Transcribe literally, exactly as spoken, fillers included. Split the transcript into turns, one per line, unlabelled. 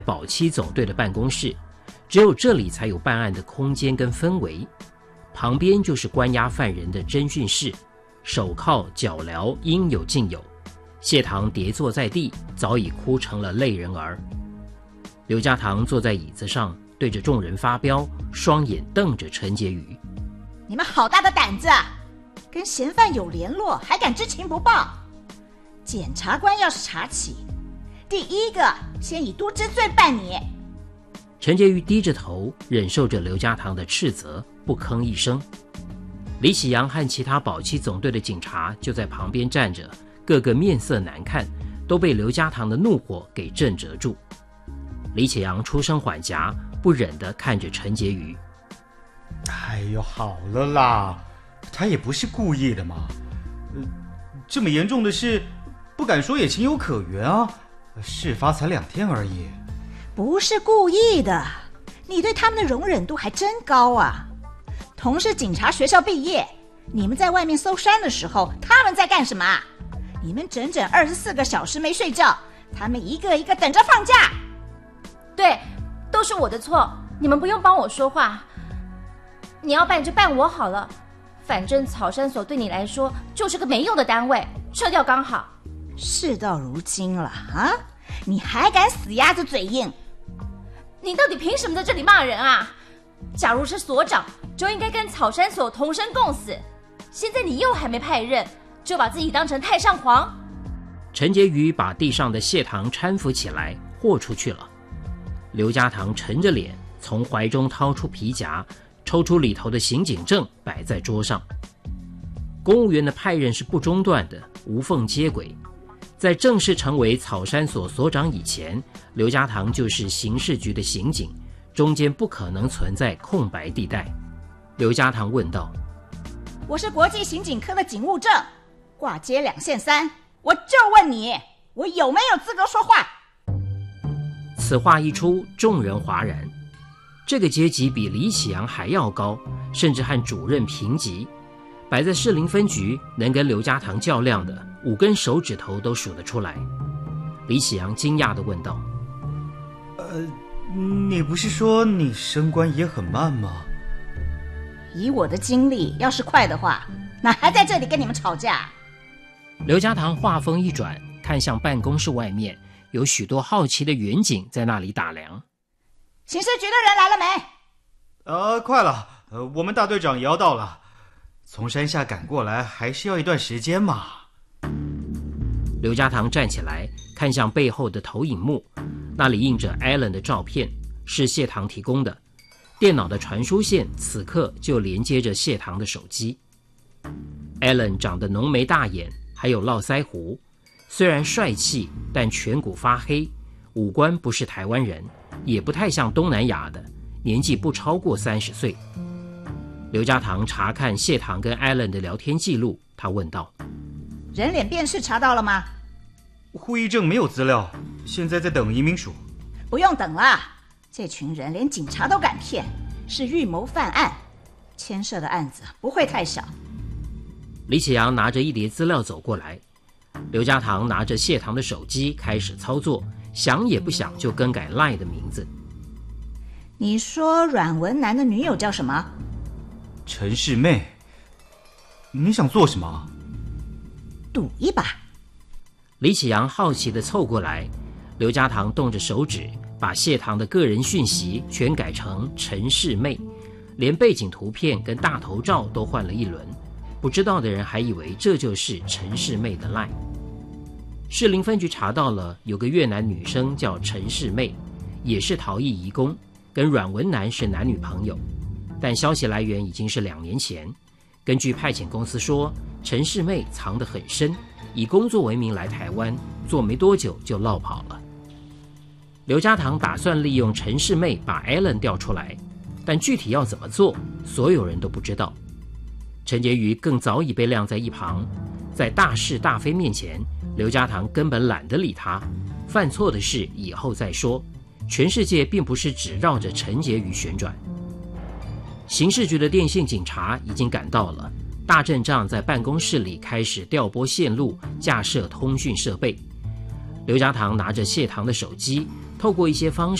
保七总队的办公室，只有这里才有办案的空间跟氛围。旁边就是关押犯人的侦讯室，手铐脚镣应有尽有。谢堂跌坐在地，早已哭成了泪人儿。刘家堂坐在椅子上，对着众人发飙，双眼瞪着陈洁瑜。
你们好大的胆子啊！跟嫌犯有联络，还敢知情不报？检察官要是查起，第一个先以渎职罪办你。
陈洁瑜低着头，忍受着刘家堂的斥责，不吭一声。李启阳和其他保七总队的警察就在旁边站着，个个面色难看，都被刘家堂的怒火给震慑住。李启阳出声缓颊，不忍地看着陈洁瑜。
哎呦，好了啦，他也不是故意的嘛。呃，这么严重的事，不敢说也情有可原啊。事发才两天而已。
不是故意的，你对他们的容忍度还真高啊。同是警察学校毕业，你们在外面搜山的时候，他们在干什么？你们整整二十四个小时没睡觉，他们一个一个等着放假。
对，都是我的错，你们不用帮我说话。你要办就办我好了，反正草山所对你来说就是个没用的单位，撤掉刚好。
事到如今了啊，你还敢死鸭子嘴硬？
你到底凭什么在这里骂人啊？假如是所长，就应该跟草山所同生共死。现在你又还没派任，就把自己当成太上皇。
陈洁瑜把地上的谢堂搀扶起来，豁出去了。刘家堂沉着脸，从怀中掏出皮夹，抽出里头的刑警证，摆在桌上。公务员的派任是不中断的，无缝接轨。在正式成为草山所所长以前，刘家堂就是刑事局的刑警，中间不可能存在空白地带。刘家堂问道：
我是国际刑警科的警务证，挂街两线三，我就问你，我有没有资格说话？
此话一出，众人哗然。这个阶级比李启阳还要高，甚至和主任平级。摆在士林分局，能跟刘家堂较量的，五根手指头都数得出来。李启阳惊讶地问道：
呃，你不是说你升官也很慢吗？
以我的经历，要是快的话，哪还在这里跟你们吵架？
刘家堂话锋一转，看向办公室外面，有许多好奇的员警在那里打量。
刑事局的人来了没？
呃，快了，呃，我们大队长也要到了。从山下赶过来还是要一段时间嘛。
刘家堂站起来，看向背后的投影幕，那里印着 Allen 的照片，是谢堂提供的。电脑的传输线此刻就连接着谢堂的手机。Allen 长得浓眉大眼，还有络腮胡，虽然帅气，但颧骨发黑，五官不是台湾人，也不太像东南亚的，年纪不超过三十岁。刘家堂查看谢堂跟 Allen 的聊天记录，他问道：
人脸辨识查到了吗？
户役证没有资料，现在在等移民署。
不用等了，这群人连警察都敢骗，是预谋犯案，牵涉的案子不会太小。
李启阳拿着一叠资料走过来，刘家堂拿着谢堂的手机开始操作，想也不想就更改 Line 的名字。
你说阮文南的女友叫什么？
陈世妹。你想做什么？
赌一把。
李启阳好奇地凑过来，刘家堂动着手指，把谢堂的个人讯息全改成陈世妹，连背景图片跟大头照都换了一轮，不知道的人还以为这就是陈世妹的 Line。 士林分局查到了有个越南女生叫陈世妹，也是逃逸移工，跟阮文南是男女朋友，但消息来源已经是两年前。根据派遣公司说，陈世妹藏得很深，以工作为名来台湾，做没多久就落跑了。刘家堂打算利用陈世妹把 Allen 调出来，但具体要怎么做，所有人都不知道。陈洁瑜更早已被晾在一旁，在大是大非面前，刘家堂根本懒得理他，犯错的事以后再说，全世界并不是只绕着陈洁瑜旋转。刑事局的电信警察已经赶到了，大阵仗在办公室里开始调拨线路，架设通讯设备。刘家堂拿着谢堂的手机， 透过一些方